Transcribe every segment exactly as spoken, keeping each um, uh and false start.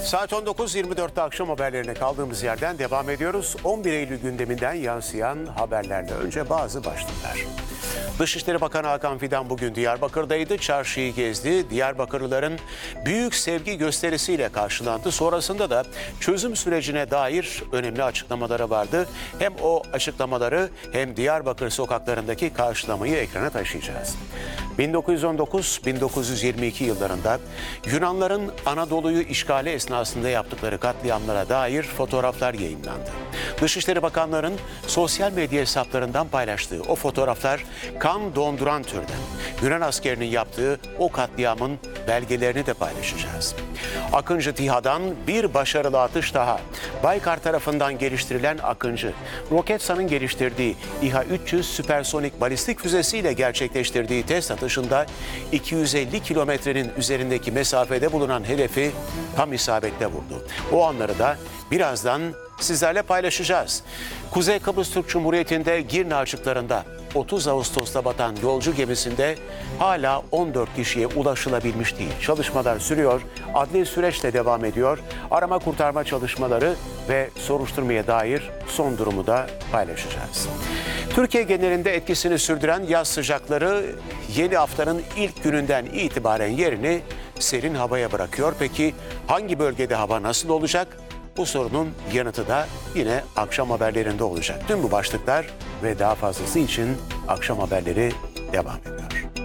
Saat on dokuz yirmi dörtte akşam haberlerine kaldığımız yerden devam ediyoruz. on bir Eylül gündeminden yansıyan haberlerle önce bazı başlıklar. Dışişleri Bakanı Hakan Fidan bugün Diyarbakır'daydı. Çarşıyı gezdi. Diyarbakırlıların büyük sevgi gösterisiyle karşılandı. Sonrasında da çözüm sürecine dair önemli açıklamaları vardı. Hem o açıklamaları hem Diyarbakır sokaklarındaki karşılamayı ekrana taşıyacağız. bin dokuz yüz on dokuz bin dokuz yüz yirmi iki yıllarında Yunanların Anadolu'yu işgali esnasında yaptıkları katliamlara dair fotoğraflar yayınlandı. Dışişleri Bakanları'nın sosyal medya hesaplarından paylaştığı o fotoğraflar kan donduran türden. Yunan askerinin yaptığı o katliamın belgelerini de paylaşacağız. Akıncı TİHA'dan bir başarılı atış daha. Baykar tarafından geliştirilen Akıncı, Roketsan'ın geliştirdiği İHA üç yüz süpersonik balistik füzesiyle gerçekleştirdiği test atışında iki yüz elli kilometrenin üzerindeki mesafede bulunan hedefi tam isabetle vurdu. O anları da birazdan sizlerle paylaşacağız. Kuzey Kıbrıs Türk Cumhuriyeti'nde Girne açıklarında otuz Ağustos'ta batan yolcu gemisinde hala on dört kişiye ulaşılabilmiş değil. Çalışmalar sürüyor, adli süreç de devam ediyor. Arama kurtarma çalışmaları ve soruşturmaya dair son durumu da paylaşacağız. Türkiye genelinde etkisini sürdüren yaz sıcakları yeni haftanın ilk gününden itibaren yerini serin havaya bırakıyor. Peki hangi bölgede hava nasıl olacak? Bu sorunun yanıtı da yine akşam haberlerinde olacak. Tüm bu başlıklar ve daha fazlası için akşam haberleri devam ediyor.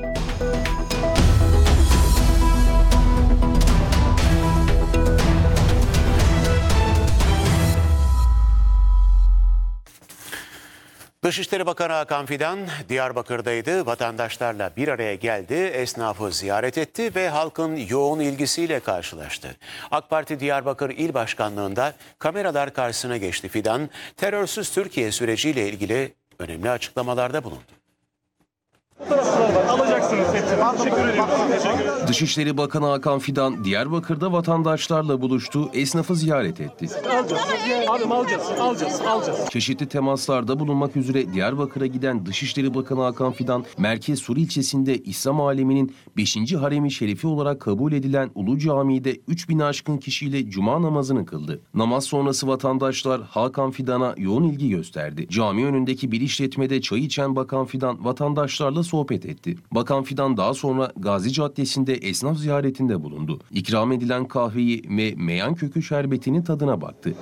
Dışişleri Bakanı Hakan Fidan Diyarbakır'daydı. Vatandaşlarla bir araya geldi, esnafı ziyaret etti ve halkın yoğun ilgisiyle karşılaştı. AK Parti Diyarbakır İl Başkanlığı'nda kameralar karşısına geçti Fidan. Terörsüz Türkiye süreciyle ilgili önemli açıklamalarda bulundu. Alacaksınız. Teşekkür ederim. Dışişleri Bakanı Hakan Fidan Diyarbakır'da vatandaşlarla buluştu, esnafı ziyaret etti. Alacağız. Abim alacağız. Alacağız. Alacağız. Çeşitli temaslarda bulunmak üzere Diyarbakır'a giden Dışişleri Bakanı Hakan Fidan, Merkez Sur ilçesinde İslam aleminin beşinci haremi şerifi olarak kabul edilen Ulu Camii'de üç bin aşkın kişiyle cuma namazını kıldı. Namaz sonrası vatandaşlar Hakan Fidan'a yoğun ilgi gösterdi. Cami önündeki bir işletmede çay içen Bakan Fidan vatandaşlarla sohbet etti. Bakan Fidan daha sonra Gazi Caddesi'nde esnaf ziyaretinde bulundu. İkram edilen kahveyi ve meyan kökü şerbetinin tadına baktı.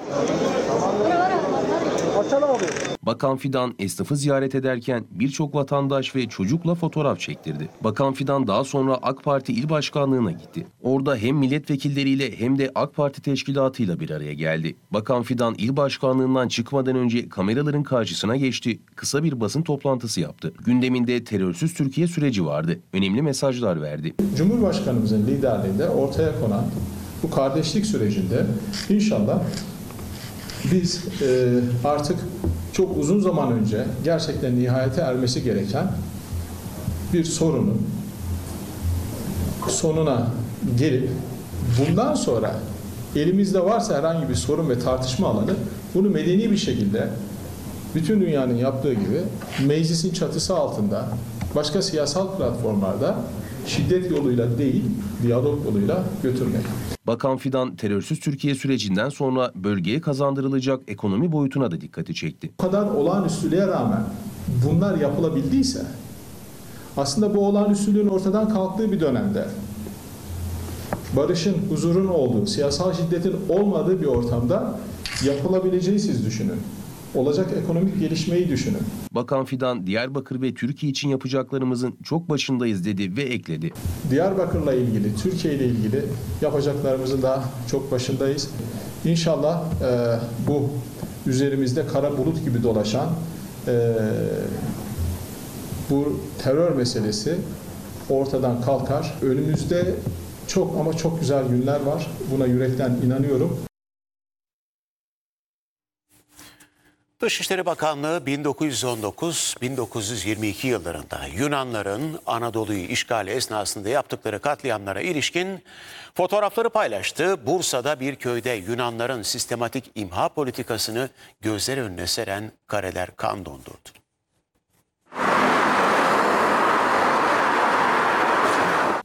Bakan Fidan esnafı ziyaret ederken birçok vatandaş ve çocukla fotoğraf çektirdi. Bakan Fidan daha sonra AK Parti İl Başkanlığı'na gitti. Orada hem milletvekilleriyle hem de AK Parti teşkilatıyla bir araya geldi. Bakan Fidan İl Başkanlığı'ndan çıkmadan önce kameraların karşısına geçti, kısa bir basın toplantısı yaptı. Gündeminde terörsüz Türkiye süreci vardı. Önemli mesajlar verdi. Cumhurbaşkanımızın liderliğinde ortaya konan bu kardeşlik sürecinde inşallah biz e, artık çok uzun zaman önce gerçekten nihayete ermesi gereken bir sorunun sonuna gelip bundan sonra elimizde varsa herhangi bir sorun ve tartışma alanı bunu medeni bir şekilde bütün dünyanın yaptığı gibi meclisin çatısı altında başka siyasal platformlarda şiddet yoluyla değil, diyalog yoluyla götürmek. Bakan Fidan terörsüz Türkiye sürecinden sonra bölgeye kazandırılacak ekonomi boyutuna da dikkati çekti. Bu kadar olağanüstülüğe rağmen bunlar yapılabildiyse aslında bu olağanüstülüğün ortadan kalktığı bir dönemde barışın, huzurun olduğu, siyasal şiddetin olmadığı bir ortamda yapılabileceği siz düşünün. Olacak ekonomik gelişmeyi düşünün. Bakan Fidan, Diyarbakır ve Türkiye için yapacaklarımızın çok başındayız dedi ve ekledi. Diyarbakır'la ilgili, Türkiye ile ilgili yapacaklarımızın daha çok başındayız. İnşallah e, bu üzerimizde kara bulut gibi dolaşan e, bu terör meselesi ortadan kalkar. Önümüzde çok ama çok güzel günler var. Buna yürekten inanıyorum. Dışişleri Bakanlığı bin dokuz yüz on dokuz bin dokuz yüz yirmi iki yıllarında Yunanların Anadolu'yu işgali esnasında yaptıkları katliamlara ilişkin fotoğrafları paylaştı. Bursa'da bir köyde Yunanların sistematik imha politikasını gözler önüne seren kareler kan dondurdu.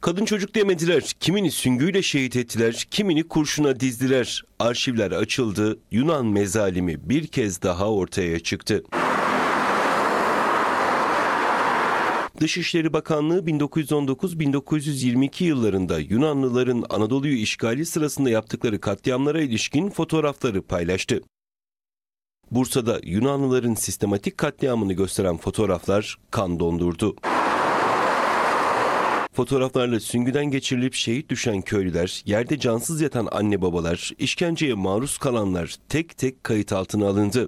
Kadın çocuk demediler, kimini süngüyle şehit ettiler, kimini kurşuna dizdiler. Arşivler açıldı, Yunan mezalimi bir kez daha ortaya çıktı. Dışişleri Bakanlığı bin dokuz yüz on dokuz bin dokuz yüz yirmi iki yıllarında Yunanlıların Anadolu'yu işgali sırasında yaptıkları katliamlara ilişkin fotoğrafları paylaştı. Bursa'da Yunanlıların sistematik katliamını gösteren fotoğraflar kan dondurdu. Fotoğraflarla süngüden geçirilip şehit düşen köylüler, yerde cansız yatan anne babalar, işkenceye maruz kalanlar tek tek kayıt altına alındı.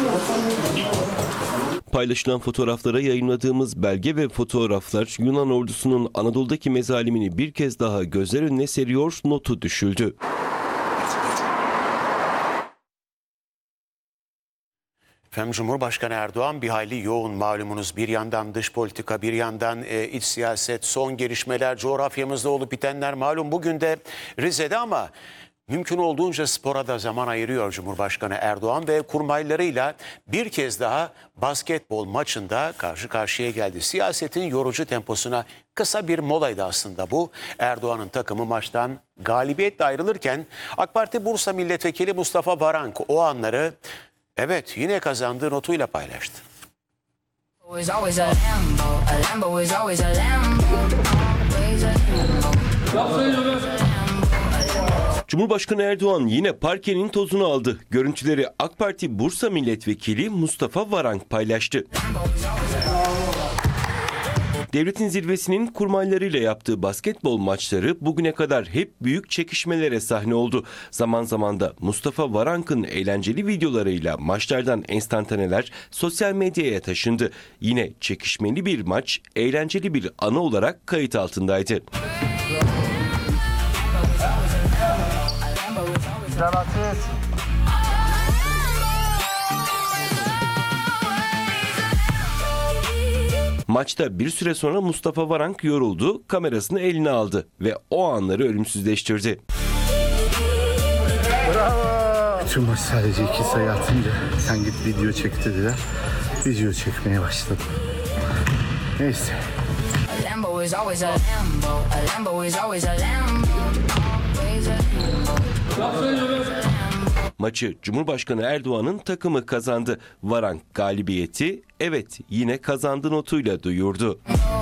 Paylaşılan fotoğraflara yayınladığımız belge ve fotoğraflar Yunan ordusunun Anadolu'daki mezalimini bir kez daha gözler önüne seriyor notu düşüldü. Efendim, Cumhurbaşkanı Erdoğan bir hayli yoğun, malumunuz. Bir yandan dış politika, bir yandan e, iç siyaset, son gelişmeler, coğrafyamızda olup bitenler malum. Bugün de Rize'de ama mümkün olduğunca spora da zaman ayırıyor Cumhurbaşkanı Erdoğan ve kurmaylarıyla bir kez daha basketbol maçında karşı karşıya geldi. Siyasetin yorucu temposuna kısa bir molaydı aslında bu. Erdoğan'ın takımı maçtan galibiyetle ayrılırken AK Parti Bursa Milletvekili Mustafa Varank o anları evet yine kazandığı notuyla paylaştı. Cumhurbaşkanı Erdoğan yine parkenin tozunu aldı. Görüntüleri AK Parti Bursa Milletvekili Mustafa Varank paylaştı. Devletin zirvesinin kurmaylarıyla yaptığı basketbol maçları bugüne kadar hep büyük çekişmelere sahne oldu. Zaman zaman da Mustafa Varank'ın eğlenceli videolarıyla maçlardan enstantaneler sosyal medyaya taşındı. Yine çekişmeli bir maç, eğlenceli bir anı olarak kayıt altındaydı. Maçta bir süre sonra Mustafa Varank yoruldu, kamerasını eline aldı ve o anları ölümsüzleştirdi. Bravo! Tüm maç sadece iki sayı atınca sen git video çek dediler. Video çekmeye başladım. Neyse. Maçı Cumhurbaşkanı Erdoğan'ın takımı kazandı. Varank galibiyeti evet yine kazandı notuyla duyurdu.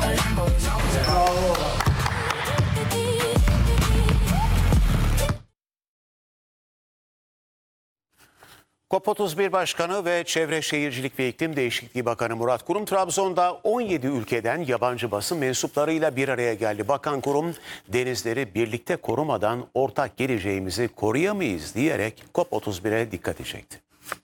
COP otuz bir Başkanı ve Çevre Şehircilik ve İklim Değişikliği Bakanı Murat Kurum, Trabzon'da on yedi ülkeden yabancı basın mensuplarıyla bir araya geldi. Bakan Kurum, denizleri birlikte korumadan ortak geleceğimizi koruyamayız diyerek COP otuz bire dikkat çekti.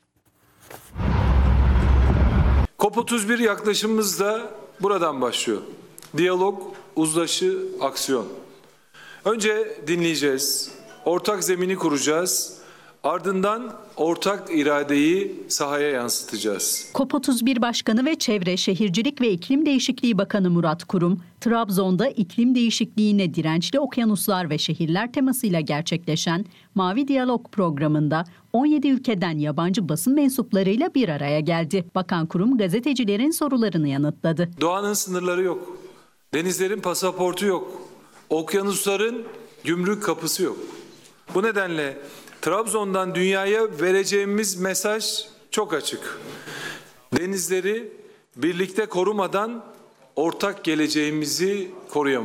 COP otuz bir yaklaşımımız da buradan başlıyor. Diyalog, uzlaşı, aksiyon. Önce dinleyeceğiz, ortak zemini kuracağız. Ardından ortak iradeyi sahaya yansıtacağız. COP otuz bir Başkanı ve Çevre, Şehircilik ve İklim Değişikliği Bakanı Murat Kurum, Trabzon'da iklim değişikliğine dirençli okyanuslar ve şehirler temasıyla gerçekleşen Mavi Diyalog programında on yedi ülkeden yabancı basın mensuplarıyla bir araya geldi. Bakan Kurum gazetecilerin sorularını yanıtladı. Doğanın sınırları yok, denizlerin pasaportu yok, okyanusların gümrük kapısı yok. Bu nedenle Trabzon'dan dünyaya vereceğimiz mesaj çok açık. Denizleri birlikte korumadan ortak geleceğimizi koruyamayız.